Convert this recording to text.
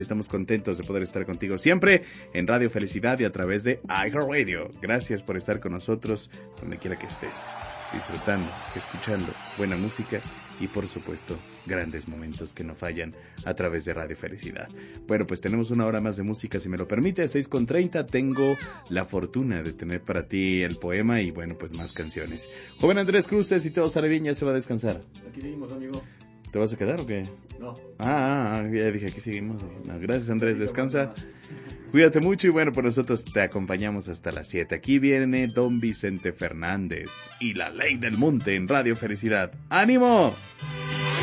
estamos contentos de poder estar contigo siempre en Radio Felicidad y a través de iHeartRadio. Gracias por estar con nosotros donde quiera que estés, disfrutando, escuchando buena música y por supuesto grandes momentos que no fallan a través de Radio Felicidad. Bueno, pues tenemos una hora más de música, si me lo permite. 6:30 tengo la fortuna de tener para ti el poema y bueno, pues más canciones. Joven Andrés Cruces, si todo sale bien ya se va a descansar. Aquí seguimos, amigo. ¿Te vas a quedar o qué? No. Ya dije, aquí seguimos. No, gracias, Andrés, descansa. Cuídate mucho y bueno, pues nosotros te acompañamos hasta las 7. Aquí viene Don Vicente Fernández y La Ley del Monte en Radio Felicidad. ¡Ánimo!